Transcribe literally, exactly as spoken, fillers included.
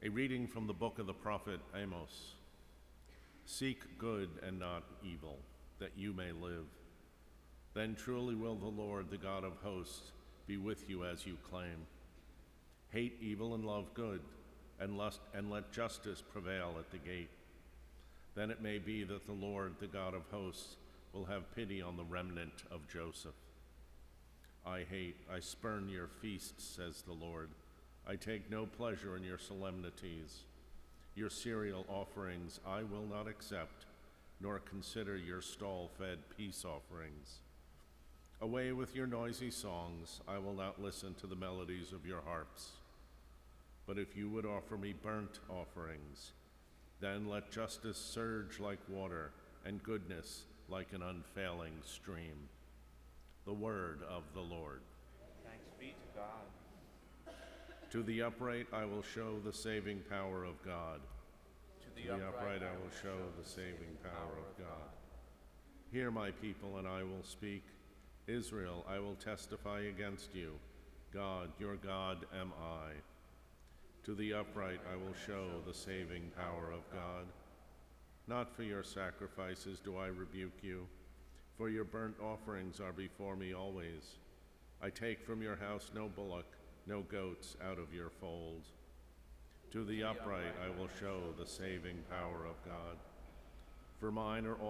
A reading from the book of the prophet Amos. Seek good and not evil, that you may live. Then truly will the Lord, the God of hosts, be with you as you claim. Hate evil and love good, and, lust, and let justice prevail at the gate. Then it may be that the Lord, the God of hosts, will have pity on the remnant of Joseph. I hate, I spurn your feasts, says the Lord. I take no pleasure in your solemnities. Your cereal offerings I will not accept, nor consider your stall-fed peace offerings. Away with your noisy songs, I will not listen to the melodies of your harps. But if you would offer me burnt offerings, then let justice surge like water and goodness like an unfailing stream. The word of the Lord. Thanks be to God. To the upright I will show the saving power of God. To the, To the upright I will show the saving power of God. Hear my people, and I will speak. Israel, I will testify against you. God, your God am I. To the upright I will show the saving power of God. Not for your sacrifices do I rebuke you, for your burnt offerings are before me always. I take from your house no bullock, no goats out of your fold. To the upright I will show the saving power of God. For mine are all